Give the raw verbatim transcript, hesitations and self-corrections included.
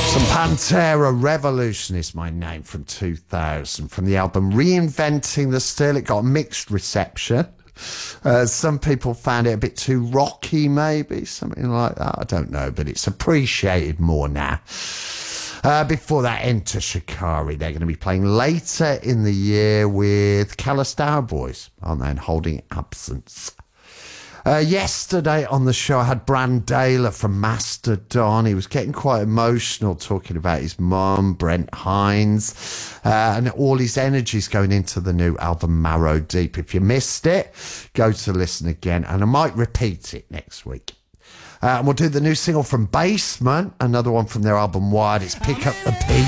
Some Pantera, Revolution is my name, from two thousand. From the album Reinventing the Still, it got a mixed reception. Uh, some people found it a bit too rocky, maybe, something like that. I don't know, but it's appreciated more now. Uh, before that, Enter Shikari. They're going to be playing later in the year with Callous Boys, aren't they? And Holding Absence. Uh, yesterday on the show, I had Brandaler from Mastodon. He was getting quite emotional talking about his mum, Brent Hines, uh, and all his energy's going into the new album, Marrow Deep. If you missed it, go to listen again, and I might repeat it next week. Uh, and we'll do the new single from Basement, another one from their album Wired. It's Pick Up the Pieces.